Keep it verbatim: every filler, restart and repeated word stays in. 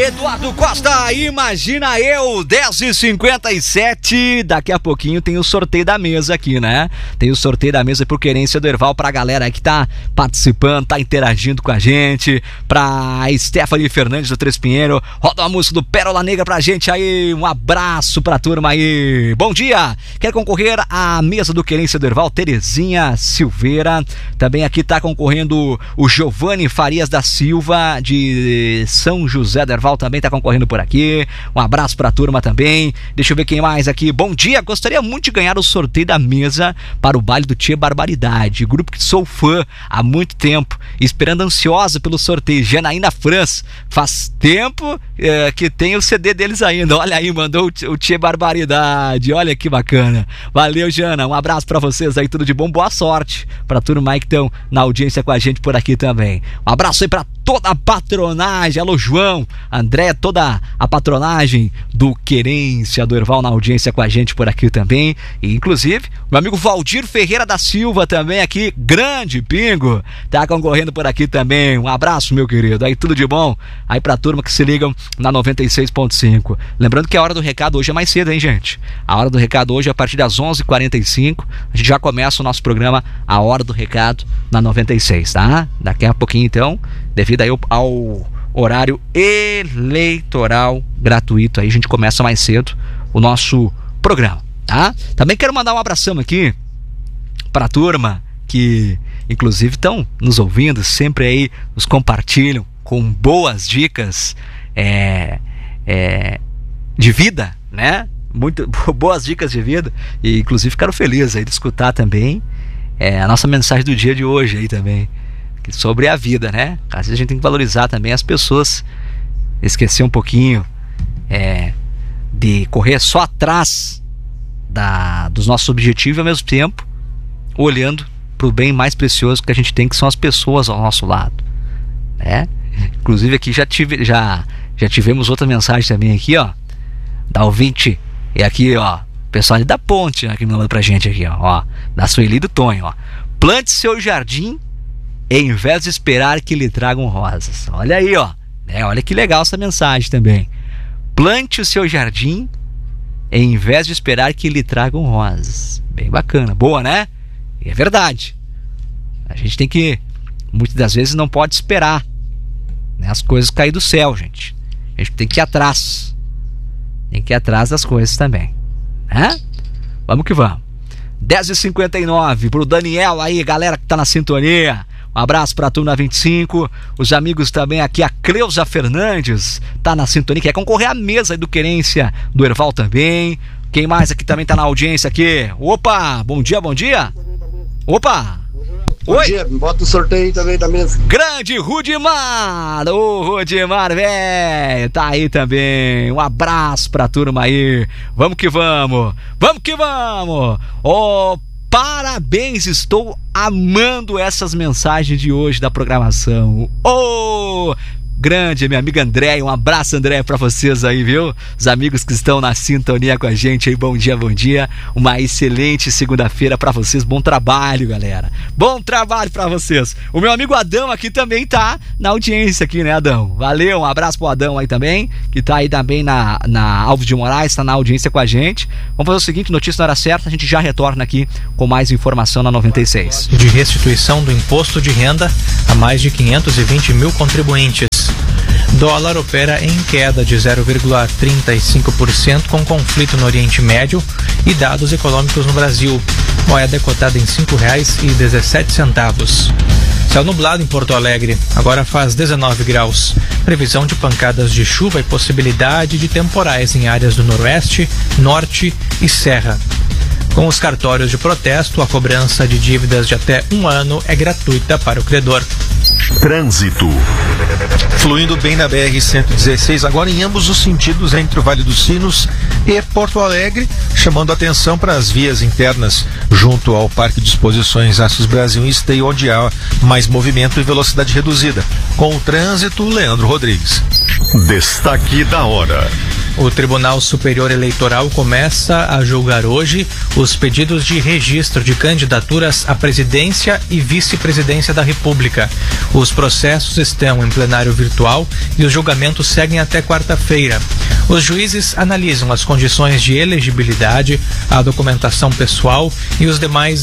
Eduardo Costa, imagina eu, dez e cinquenta e sete, daqui a pouquinho tem o sorteio da mesa aqui, né? Tem o sorteio da mesa por querência do Erval pra galera que tá participando, tá interagindo com a gente, pra Stephanie Fernandes do Três Pinheiro, roda uma música do Pérola Negra pra gente aí, um abraço pra turma aí. Bom dia, quer concorrer à mesa do querência do Erval? Terezinha Silveira, também aqui tá concorrendo o Giovanni Farias da Silva de São José do Erval, também tá concorrendo por aqui. Um abraço pra turma também. Deixa eu ver quem mais aqui. Bom dia, gostaria muito de ganhar o sorteio da mesa para o baile do Tia Barbaridade, grupo que sou fã há muito tempo, esperando ansiosa pelo sorteio. Janaína Franz, faz tempo é, que tem o C D deles ainda. Olha aí, mandou o, o Tia Barbaridade, olha que bacana. Valeu, Jana, um abraço pra vocês aí, tudo de bom, boa sorte pra turma aí que estão na audiência com a gente por aqui também. Um abraço aí pra toda a patronagem, alô João, André, toda a patronagem do Querência do Erval na audiência com a gente por aqui também, e inclusive meu amigo Valdir Ferreira da Silva também aqui, grande pingo, tá concorrendo por aqui também. Um abraço, meu querido, aí tudo de bom aí pra turma que se ligam na noventa e seis ponto cinco. Lembrando que a hora do recado hoje é mais cedo, hein, gente? A hora do recado hoje é a partir das onze e quarenta e cinco, a gente já começa o nosso programa A Hora do Recado na noventa e seis, tá? Daqui a pouquinho então, devido aí ao, ao horário eleitoral gratuito, aí a gente começa mais cedo o nosso programa, tá? Também quero mandar um abração aqui pra turma que inclusive estão nos ouvindo, sempre aí nos compartilham com boas dicas é, é, de vida, né? Muito boas dicas de vida, e inclusive ficaram felizes aí de escutar também é, a nossa mensagem do dia de hoje aí também, sobre a vida, né? Às vezes a gente tem que valorizar também as pessoas, esquecer um pouquinho é, de correr só atrás da, dos nossos objetivos e ao mesmo tempo olhando para o bem mais precioso que a gente tem, que são as pessoas ao nosso lado, né? Inclusive aqui já, tive, já, já tivemos outra mensagem também aqui, ó, da ouvinte, e aqui, ó, pessoal ali da Ponte, né, que me manda pra gente aqui, ó, ó, da Sueli do Tonho, ó. Plante seu jardim em vez de esperar que lhe tragam rosas. Olha aí, ó, né? Olha que legal essa mensagem também. Plante o seu jardim em vez de esperar que lhe tragam rosas. Bem bacana, boa, né? E é verdade. A gente tem que, muitas das vezes, não pode esperar, né, as coisas cair do céu, gente. A gente tem que ir atrás. Tem que ir atrás das coisas também, né? Vamos que vamos. dez e cinquenta e nove pro Daniel aí, galera que tá na sintonia. Um abraço pra turma vinte e cinco, os amigos também aqui, a Cleusa Fernandes tá na sintonia, quer concorrer à mesa do Querência do Erval também. Quem mais aqui também tá na audiência aqui? Opa, bom dia, bom dia. Opa, bom oi. dia, bota o sorteio também da mesa. Grande Rudimar, ô Rudimar, velho, tá aí também. Um abraço pra turma aí. Vamos que vamos, vamos que vamos. Ô, parabéns, estou amando essas mensagens de hoje da programação. Ô, grande, minha amiga Andréia, um abraço, Andréia, pra vocês aí, viu? Os amigos que estão na sintonia com a gente aí, bom dia, bom dia. Uma excelente segunda-feira pra vocês, bom trabalho, galera. Bom trabalho pra vocês. O meu amigo Adão aqui também tá na audiência aqui, né, Adão? Valeu, um abraço pro Adão aí também, que tá aí também na, na Alves de Moraes, tá na audiência com a gente. Vamos fazer o seguinte, notícia na hora certa, a gente já retorna aqui com mais informação na noventa e seis. De restituição do imposto de renda a mais de quinhentos e vinte mil contribuintes. Dólar opera em queda de zero vírgula trinta e cinco por cento com conflito no Oriente Médio e dados econômicos no Brasil. Moeda é cotada em cinco reais e dezessete centavos. Céu nublado em Porto Alegre, agora faz dezenove graus. Previsão de pancadas de chuva e possibilidade de temporais em áreas do Noroeste, Norte e Serra. Com os cartórios de protesto, a cobrança de dívidas de até um ano é gratuita para o credor. Trânsito. Fluindo bem na B R cento e dezesseis, agora em ambos os sentidos entre o Vale dos Sinos e Porto Alegre, chamando atenção para as vias internas junto ao Parque de Exposições Aços Brasil e Esteio, onde há mais movimento e velocidade reduzida. Com o trânsito, Leandro Rodrigues. Destaque da hora. O Tribunal Superior Eleitoral começa a julgar hoje os pedidos de registro de candidaturas à presidência e vice-presidência da República. Os processos estão em plenário virtual e os julgamentos seguem até quarta-feira. Os juízes analisam as condições de elegibilidade, a documentação pessoal e os demais